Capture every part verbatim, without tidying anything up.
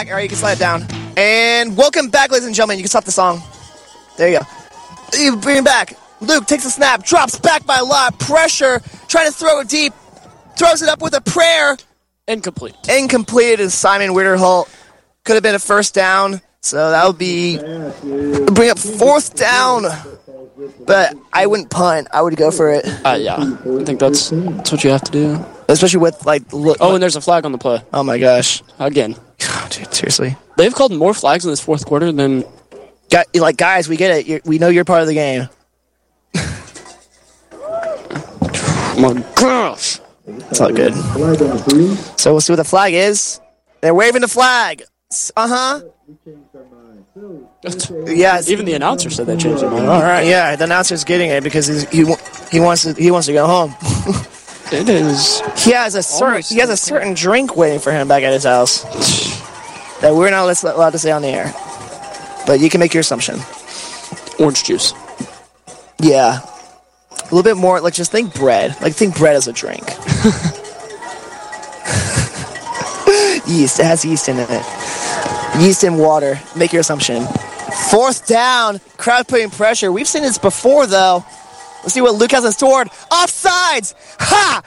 back. All right, you can slide it down. And welcome back, ladies and gentlemen. You can stop the song. There you go. You bring it back. Luke takes a snap, drops back by a lot. Pressure, trying to throw it deep. Throws it up with a prayer. Incomplete. Incomplete is Simon Witterholt. Could have been a first down. So that would be bring up fourth down. But I wouldn't punt. I would go for it. Uh, yeah, I think that's, that's what you have to do. Especially with, like... Look, oh, and there's a flag on the play. Oh, my gosh. Again. Dude, seriously. They've called more flags in this fourth quarter than... Like, guys, we get it. You're, we know you're part of the game. My gosh. It's all good. So we'll see what the flag is. They're waving the flag. Uh-huh. Yeah, even the announcer said they changed their mind. All right, yeah, the announcer's getting it because he's, he he wants to he wants to go home. It is. He has a certain he has a certain drink waiting for him back at his house that we're not allowed to say on the air, but you can make your assumption. Orange juice. Yeah, a little bit more. Like just think bread. Like think bread as a drink. Yeast. It has yeast in it. Yeast and water. Make your assumption. Fourth down. Crowd putting pressure. We've seen this before, though. Let's see what Luke has in store. Offsides! Ha!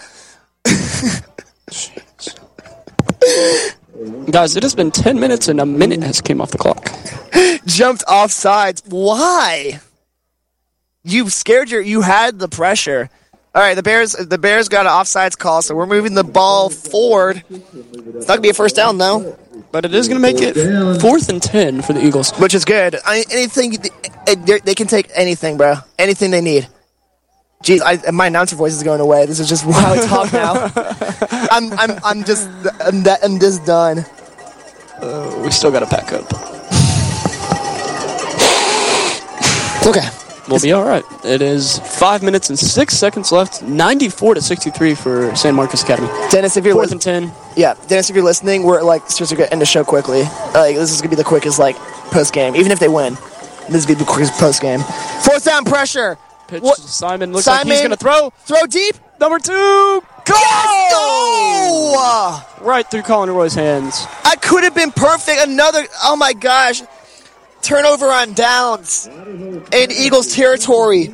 Guys, it has been ten minutes and a minute has came off the clock. Jumped offsides. Why? You scared your... You had the pressure. All right, the Bears the Bears got an offsides call, so we're moving the ball forward. It's not going to be a first down, though. But it is going to make it fourth and ten for the Eagles. Which is good. I, anything... They can take anything, bro. Anything they need. Jeez, I, my announcer voice is going away. This is just how I talk now. I'm I'm I'm just I'm, that, I'm just done. Uh, we still got to pack up. Okay. We'll be all right. It is five minutes and six seconds left. ninety-four to sixty-three for San Marcos Academy. Dennis, if you're fourth and ten. Yeah, Dennis, if you're listening, we're like seriously gonna end the show quickly. Like this is gonna be the quickest like post game, even if they win. This will be the quickest post game. Fourth down pressure. Pitch what? to Simon. Looks Simon, like he's gonna throw. Throw deep. Number two. Go! Yes, go! Right through Colin Roy's hands. I could have been perfect. Another. Oh my gosh. Turnover on downs in Eagles territory.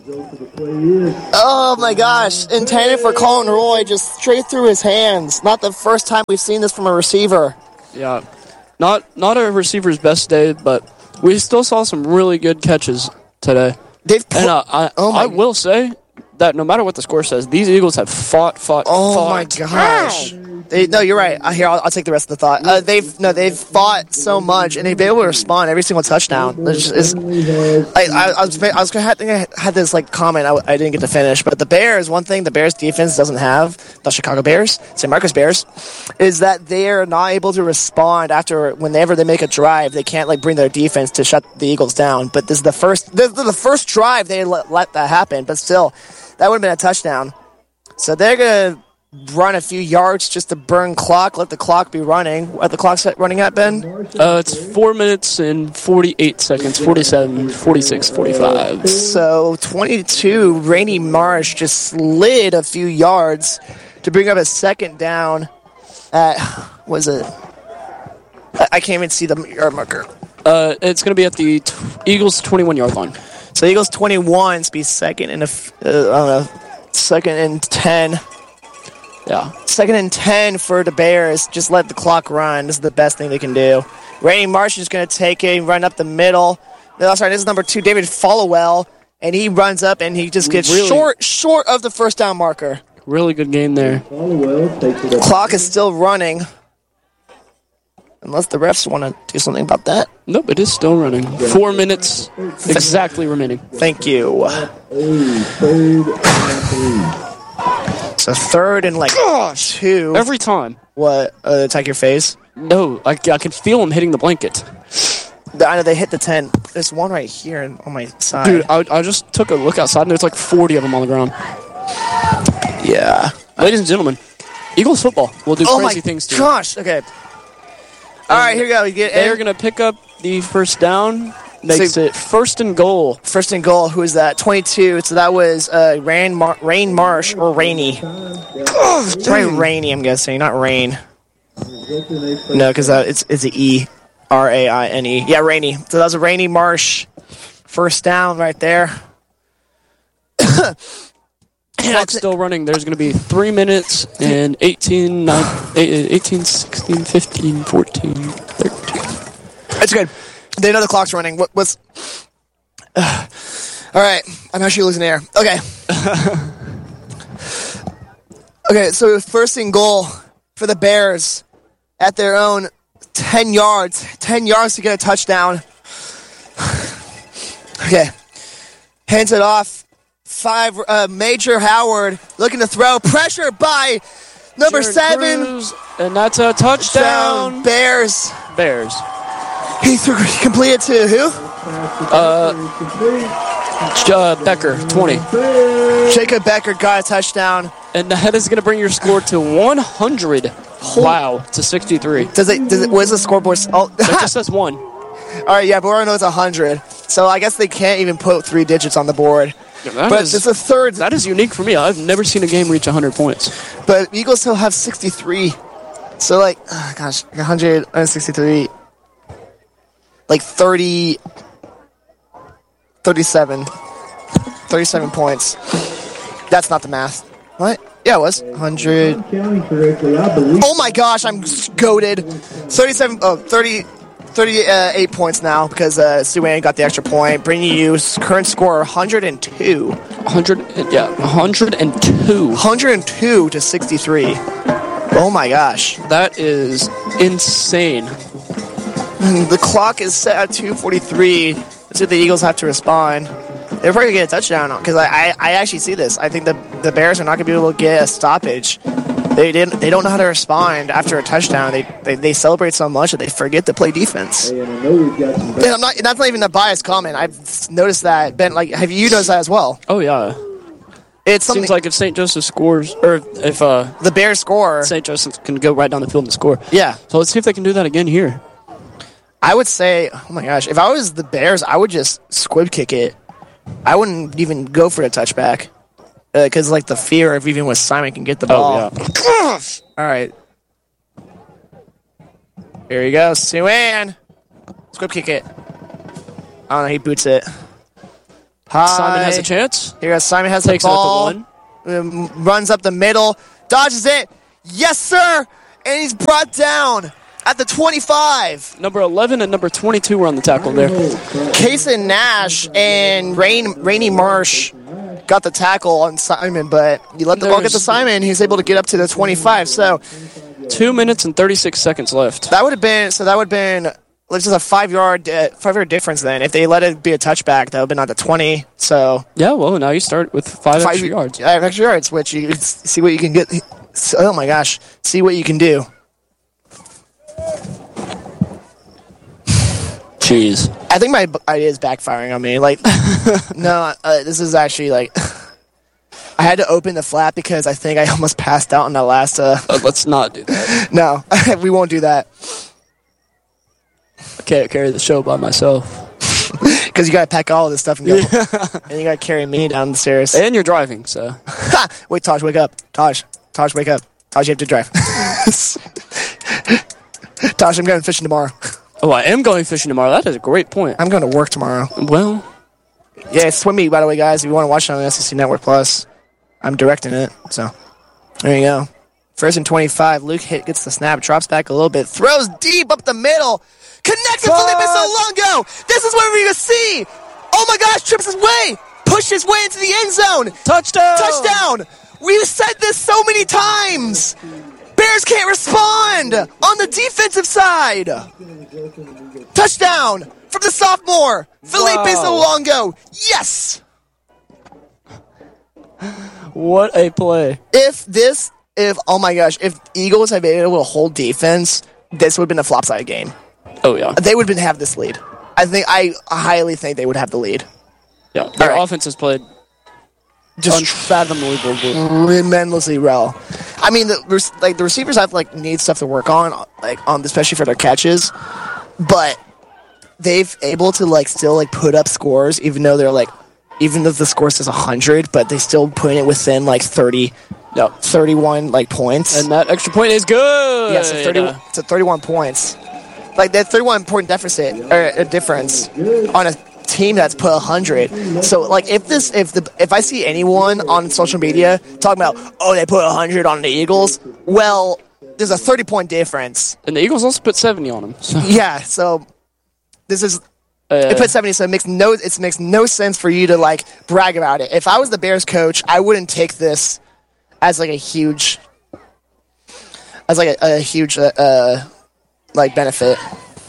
Oh my gosh. Intended for Colin Roy, just straight through his hands. Not the first time we've seen this from a receiver. Yeah. Not not a receiver's best day, but we still saw some really good catches today. They've pl- and uh, I, oh I will say that no matter what the score says, these Eagles have fought, fought, oh fought. Oh my gosh. They, no, you're right. I Here, I'll, I'll take the rest of the thought. Uh, they've no, they've fought so much, and they've been able to respond every single touchdown. It's just, it's, I, I, I was, I was gonna have, I had this like comment I, I didn't get to finish, but the Bears, one thing the Bears defense doesn't have, the Chicago Bears, San Marcos Bears, is that they are not able to respond after whenever they make a drive. They can't like bring their defense to shut the Eagles down. But this is the first, this is the first drive they let, let that happen. But still, that would have been a touchdown. So they're gonna run a few yards just to burn clock, let the clock be running. What the clock's running at, Ben? Uh, it's four minutes and forty-eight seconds, forty-seven, forty-six, forty-five. So twenty-two, Rainey Marsh just slid a few yards to bring up a second down at, was it? I can't even see the yard marker. Uh, it's going to be at the t- Eagles' twenty-one-yard line. So Eagles twenty-one, it's be second and a, uh, I don't know, second and ten. Yeah. Second and ten for the Bears. Just let the clock run. This is the best thing they can do. Rainey Marsh is going to take it and run up the middle. No, sorry, this is number two, David Followell, and he runs up and he just gets really short, short of the first down marker. Really good game there. The clock is still running. Unless the refs want to do something about that. Nope, it is still running. Four minutes exactly remaining. Thank you. So third and like Gosh, two. Every time. What? Uh, attack your face? No, I, I can feel him hitting the blanket. I know they hit the ten. There's one right here on my side. Dude, I, I just took a look outside and there's like forty of them on the ground. Yeah. Ladies and gentlemen, Eagles football will do oh crazy my things to gosh, okay. All right, here we go. We get They're going to pick up the first down. Makes so, it first and goal. First and goal. Who is that? twenty-two. So that was uh, Rain, Mar- Rain Marsh or Rainey. Oh, probably Rainey, I'm guessing, not Rain. No, because uh, it's it's a E, R A I N E. Yeah, Rainey. So that was a Rainey Marsh first down right there. Clock's still running. There's going to be three minutes and eighteen, nine, eighteen, sixteen, fifteen, fourteen, thirteen. That's good. They know the clock's running. What, what's... Uh, all right. I'm actually losing air. Okay. Okay, so first and goal for the Bears at their own ten yards. ten yards to get a touchdown. Okay. Hands it off. Five, uh, Major Howard looking to throw. Pressure by number Jared seven. Cruz, and that's a touchdown. Down. Bears. Bears. He threw, completed to who? Uh, uh, Becker, twenty. Jacob Becker got a touchdown. And that is going to bring your score to one hundred. Wow, to sixty-three. Does it? Does it? Where's the scoreboard? Oh, It just says one. all right. Yeah, but we already know it's a hundred. So I guess they can't even put three digits on the board. That but is- it's a third. That is unique for me. I've never seen a game reach one hundred points. But Eagles still have sixty-three. So like, oh gosh, one hundred and sixty-three. Like thirty. thirty-seven. thirty-seven points. That's not the math. What? Yeah, it was. one hundred. Oh my gosh, I'm goated. thirty-seven, oh, thirty, thirty-eight points now because uh, Suwan got the extra point, bringing you current score one hundred two. one hundred, yeah, one hundred two. one hundred two to sixty-three. Oh my gosh. That is insane. The clock is set at two forty-three. Let's see if the Eagles have to respond. They're probably going to get a touchdown because I, I, I actually see this. I think the, the Bears are not going to be able to get a stoppage. They didn't. They don't know how to respond after a touchdown. They they, they celebrate so much that they forget to play defense. And I'm not. That's not even a biased comment. I've noticed that. Ben, like, have you noticed that as well? Oh, yeah. It's something. Seems like if Saint Joseph scores, or if uh, the Bears score, Saint Joseph can go right down the field and score. Yeah. So let's see if they can do that again here. I would say, oh my gosh, if I was the Bears, I would just squib kick it. I wouldn't even go for a touchback because, uh, like, the fear of even with Simon can get the ball. Oh, yeah. All right. Here you go, Suwan. Squib kick it. Oh no, he boots it. Hi. Simon has a chance. Here goes Simon has Takes the ball. it up to one. Um, runs up the middle. Dodges it. Yes, sir. And he's brought down at the twenty-five. Number eleven and number twenty-two were on the tackle there. Kason Nash and Rain, Rainey Marsh got the tackle on Simon, but you let the ball get to Simon, he's able to get up to the twenty-five. So Two minutes and thirty-six seconds left. that would have been so that would have been let's just a five yard uh, five yard difference. Then if they let it be a touchback, that would have been on the twenty. So Yeah, well, now you start with five, five extra yards. Five extra yards, which you can see what you can get. Oh my gosh, see what you can do. Jeez. I think my idea is backfiring on me. Like, no, uh, this is actually like, I had to open the flap because I think I almost passed out in the last. Uh, Uh, let's not do that. no, we won't do that I can't carry the show by myself. because you got to pack all of this stuff and go, and you got to carry me down the stairs. And you're driving, so. Wait, Taj, wake up. Taj, Taj, wake up. Taj, you have to drive. Taj, I'm going fishing tomorrow. Oh, I am going fishing tomorrow. That is a great point. I'm going to work tomorrow. Well, Yeah, it's swim meet, by the way, guys. If you want to watch it on S E C Network Plus, I'm directing it. So there you go. First and twenty-five. Luke hit gets the snap, drops back a little bit, throws deep up the middle, connects with Felipe Solongo. This is what we're going to see. Oh my gosh, trips his way, pushes his way into the end zone. touchdown! Touchdown. We've said this so many times. Bears can't respond on the defensive side. Touchdown from the sophomore, Felipe Wow. Solongo. Yes. What a play. If this, if, oh my gosh, if Eagles had been able to hold defense, this would have been a flopside game. Oh, yeah. They would have been have this lead. I think, I highly think they would have the lead. Yeah, their right. offense has played Just unfathomably tremendously well. I mean, the like the receivers have like need stuff to work on, like on especially for their catches, but they've able to like still like put up scores even though they're like even though the score says a hundred, but they still put it within like thirty Yep. thirty-one like points. And that extra point is good. Yeah, so thirty. So thirty-one points. Like that thirty-one point deficit or a difference on a team that's put one hundred. So like if this if the if I see anyone on social media talking about oh they put one hundred on the Eagles, well there's a thirty point difference. And the Eagles also put seventy on them. So. Yeah, so this is Uh, it put seventy, so it makes no it makes no sense for you to like brag about it. If I was the Bears coach, I wouldn't take this as like a huge as like a, a huge uh, uh like benefit.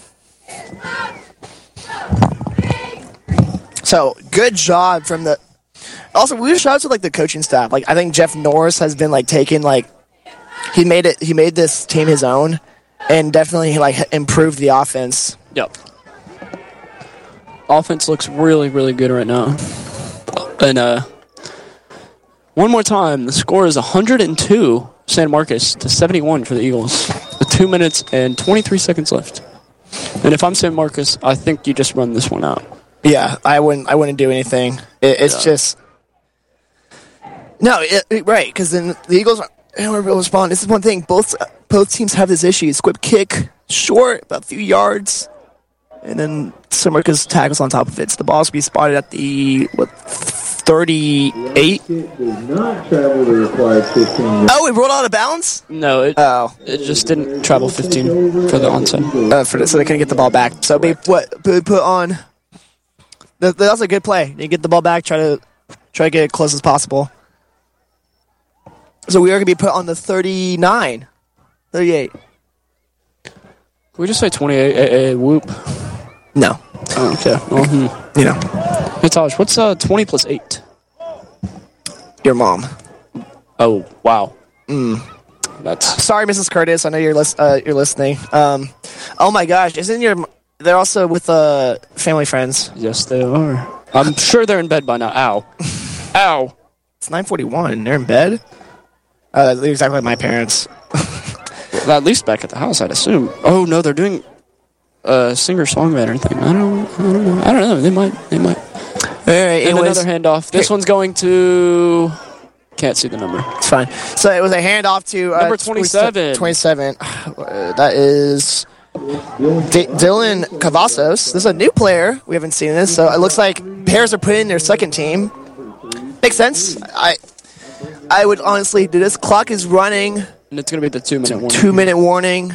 So good job from the. Also, we shout out to like the coaching staff. Like I think Jeff Norris has been like taking like he made it. He made this team his own, and definitely like improved the offense. Yep. Offense looks really, really good right now. And uh, one more time, the score is one hundred two San Marcos to seventy-one for the Eagles. With two minutes and twenty-three seconds left. And if I'm San Marcos, I think you just run this one out. Yeah, I wouldn't. I wouldn't do anything. It, it's yeah. just no, it, it, right? Because then the Eagles don't really respond. This is one thing. Both both teams have this issue. Squib kick short, about a few yards, and then San Marcos tackles on top of it. So the ball's be spotted at the what thirty-eight. Oh, it rolled out of bounds. No, it oh, it just didn't travel fifteen for the onside. Uh, for the, so they couldn't get the ball back. So they what put, put on. That, that was a good play. You get the ball back, try to try to get it close as possible. So we are going to be put on the thirty-nine, thirty-eight. Can we just say twenty-eight? A, a, whoop. No. Oh, okay. Well, hmm. You know. Hey, Taj, what's uh, twenty plus eight? Your mom. Oh, wow. Mm. That's sorry, Missus Curtis. I know you're lis- uh, you're listening. Um, oh my gosh, isn't your they're also with uh family friends? Yes, they are. I'm sure they're in bed by now. Ow, ow. It's nine forty-one. They're in bed. Uh, they're exactly like my parents. Well, at least back at the house, I'd assume. Oh no, they're doing a singer-songwriter thing. I don't, I don't know. I don't know. They might. They might. All right. And another handoff. This one's going to. Can't see the number. It's fine. So it was a handoff to uh, number twenty-seven. twenty-seven. Uh, that is D- Dylan Cavazos. This is a new player. We haven't seen this, so it looks like Bears are putting their second team. Makes sense. I I would honestly do this. Clock is running. And it's going to be the two minute warning. Two minute warning.